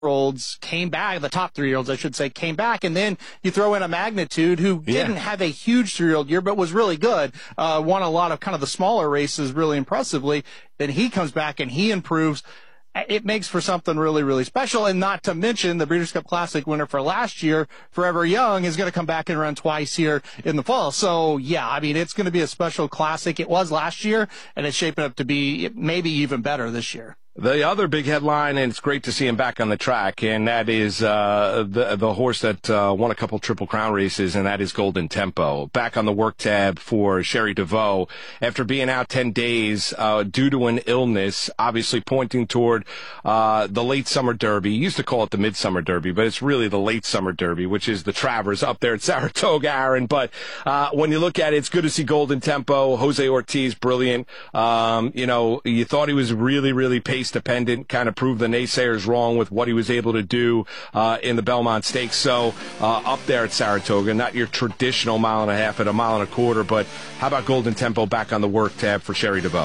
olds came back, the top 3-year-olds, I should say, came back, and then you throw in a Magnitude who didn't have a huge 3-year-old year, but was really good, won a lot of kind of the smaller races really impressively. Then he comes back and he improves. It makes for something really, really special. And not to mention the Breeders' Cup Classic winner for last year, Forever Young, is going to come back and run twice here in the fall. So, yeah, I mean, it's going to be a special classic. It was last year, and it's shaping up to be maybe even better this year. The other big headline, and it's great to see him back on the track, and that is the horse that won a couple Triple Crown races, and that is Golden Tempo. Back on the work tab for Sherry DeVoe after being out 10 days due to an illness, obviously pointing toward the late summer derby. You used to call it the midsummer derby, but it's really the late summer derby, which is the Travers up there at Saratoga, Aaron. But when you look at it, it's good to see Golden Tempo. Jose Ortiz, brilliant. You thought he was really, really pace dependent, kind of proved the naysayers wrong with what he was able to do in the Belmont Stakes. So up there at Saratoga, not your traditional 1.5 miles at 1.25 miles, but how about Golden Tempo back on the work tab for Sherry DeVoe?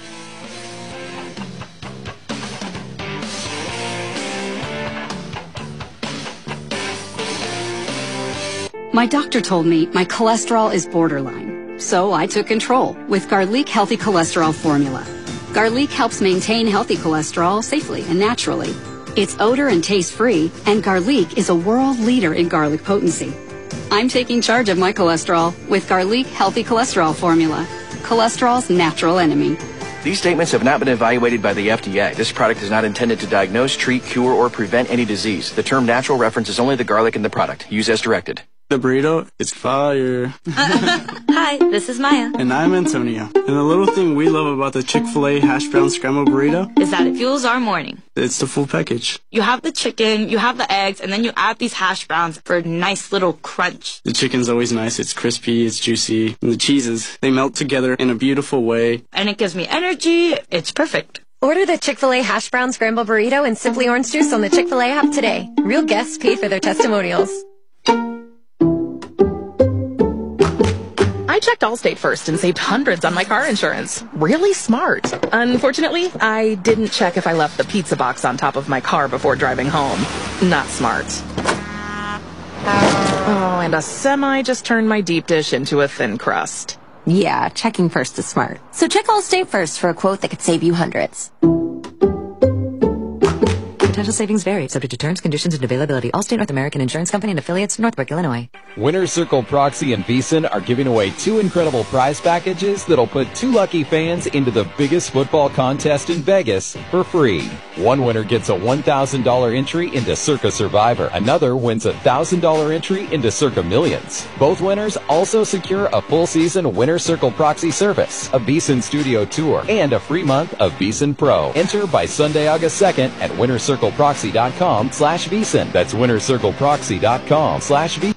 My doctor told me my cholesterol is borderline, so I took control with Garlic Healthy Cholesterol Formula. Garlic helps maintain healthy cholesterol safely and naturally. It's odor and taste-free, and Garlic is a world leader in garlic potency. I'm taking charge of my cholesterol with Garlic Healthy Cholesterol Formula, cholesterol's natural enemy. These statements have not been evaluated by the FDA. This product is not intended to diagnose, treat, cure, or prevent any disease. The term natural references only the garlic in the product. Use as directed. The burrito is fire. Hi, this is Maya. And I'm Antonio. And the little thing we love about the Chick-fil-A hash brown scrambled burrito is that it fuels our morning. It's the full package. You have the chicken, you have the eggs, and then you add these hash browns for a nice little crunch. The chicken's always nice. It's crispy, it's juicy. And the cheeses, they melt together in a beautiful way. And it gives me energy. It's perfect. Order the Chick-fil-A hash brown scrambled burrito and Simply Orange Juice on the Chick-fil-A app today. Real guests paid for their testimonials. I checked Allstate first and saved hundreds on my car insurance. Really smart. Unfortunately, I didn't check if I left the pizza box on top of my car before driving home. Not smart. Oh, and a semi just turned my deep dish into a thin crust. Yeah, checking first is smart. So check Allstate first for a quote that could save you hundreds. Potential savings vary, subject to terms, conditions, and availability. Allstate North American Insurance Company and affiliates, Northbrook, Illinois. Winner's Circle Proxy and VEASAN are giving away 2 incredible prize packages that'll put 2 lucky fans into the biggest football contest in Vegas for free. One winner gets a $1,000 entry into Circa Survivor. Another wins a $1,000 entry into Circa Millions. Both winners also secure a full season Winner's Circle Proxy service, a VEASAN studio tour, and a free month of VEASAN Pro. Enter by Sunday, August 2nd at winnercircleproxy.com/VEASAN. That's winnercircleproxy.com/VEASAN.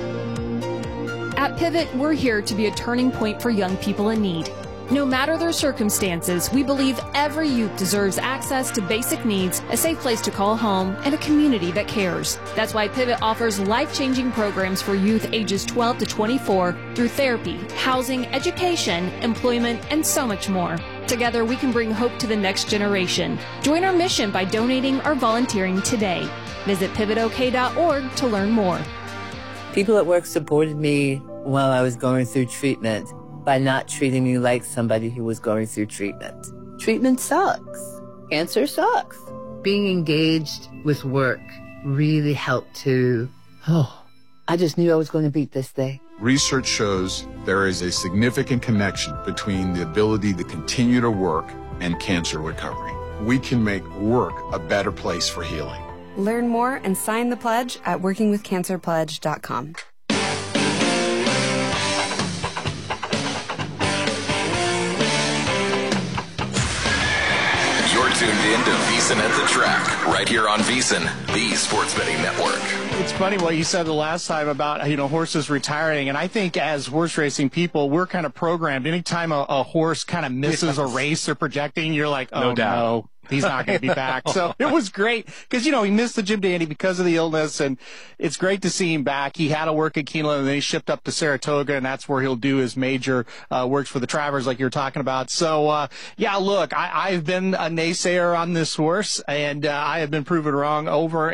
At Pivot, we're here to be a turning point for young people in need. No matter their circumstances, we believe every youth deserves access to basic needs, a safe place to call home, and a community that cares. That's why Pivot offers life-changing programs for youth ages 12 to 24 through therapy, housing, education, employment, and so much more. Together, we can bring hope to the next generation. Join our mission by donating or volunteering today. Visit pivotok.org to learn more. People at work supported me while I was going through treatment by not treating me like somebody who was going through treatment. Treatment sucks. Cancer sucks. Being engaged with work really helped to, I just knew I was going to beat this thing. Research shows there is a significant connection between the ability to continue to work and cancer recovery. We can make work a better place for healing. Learn more and sign the pledge at workingwithcancerpledge.com. You're tuned in to VEASAN at the Track, right here on VEASAN, the sports betting network. It's funny what you said the last time about, horses retiring, and I think as horse racing people, we're kind of programmed. Anytime a horse kind of misses a race they're projecting, you're like, oh, no. he's not going to be back. So it was great because, he missed the Jim Dandy because of the illness, and it's great to see him back. He had to work at Keeneland, and then he shipped up to Saratoga, and that's where he'll do his major works for the Travers like you're talking about. So, look, I've been a naysayer on this horse, and I have been proven wrong over